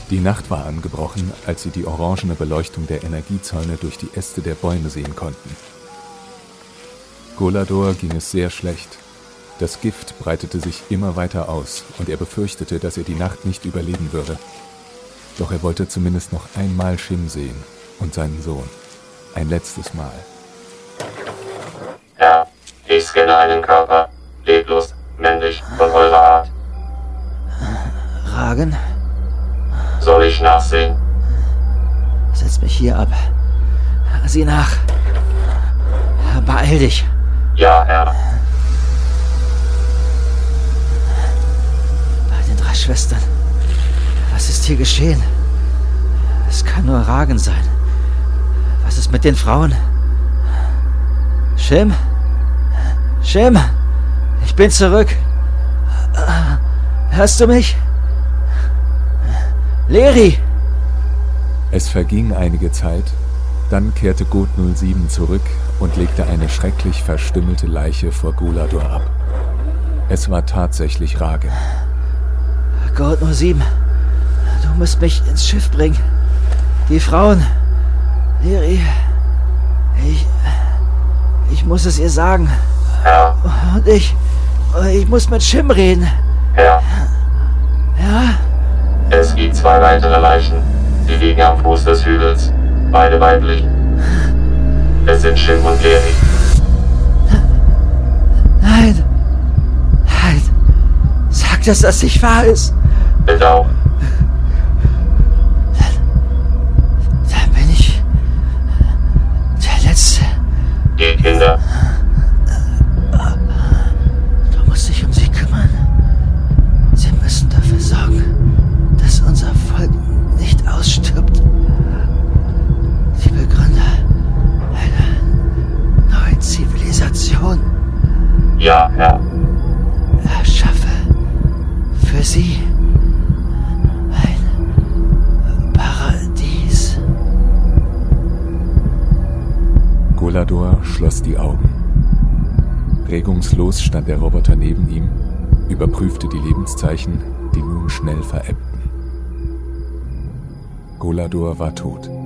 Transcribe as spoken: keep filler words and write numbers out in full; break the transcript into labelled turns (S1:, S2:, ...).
S1: Die Nacht war angebrochen, als sie die orangene Beleuchtung der Energiezäune durch die Äste der Bäume sehen konnten. Golador ging es sehr schlecht. Das Gift breitete sich immer weiter aus und er befürchtete, dass er die Nacht nicht überleben würde. Doch er wollte zumindest noch einmal Shim sehen und seinen Sohn. Ein letztes Mal.
S2: Herr, ich scanne einen Körper. Leblos, männlich, von eurer Art.
S3: Ragen?
S2: Soll ich nachsehen?
S3: Setz mich hier ab. Sieh nach. Beeil dich.
S2: Ja, Herr.
S3: Bei den drei Schwestern. Was ist hier geschehen? Es kann nur Ragen sein. Was ist mit den Frauen? Shim? Shim? Ich bin zurück. Hörst du mich? Leri!
S1: Es verging einige Zeit, dann kehrte God null sieben zurück und legte eine schrecklich verstümmelte Leiche vor Golador ab. Es war tatsächlich Ragen.
S3: God null sieben, du musst mich ins Schiff bringen. Die Frauen... Leri... Ich... Ich muss es ihr sagen.
S2: Herr.
S3: Und ich... Ich muss mit Shim reden.
S2: Herr.
S3: Ja?
S2: Es gibt zwei weitere Leichen. Sie liegen am Fuß des Hügels. Beide weiblich. Es sind Shim und Leri.
S3: Nein. Nein. Sag, dass das nicht wahr ist.
S2: Bitte auch.
S3: Dann, dann bin ich der Letzte.
S2: Die Kinder.
S3: Du musst dich um sie kümmern. Sie müssen dafür sorgen, dass unser Volk nicht ausstirbt. Die Begründer einer neuen Zivilisation.
S2: Ja, Herr.
S3: Erschaffe für sie ein Paradies.
S1: Golador schloss die Augen. Regungslos stand der Roboter neben ihm, überprüfte die Lebenszeichen, die nun schnell verebbten. Golador war tot.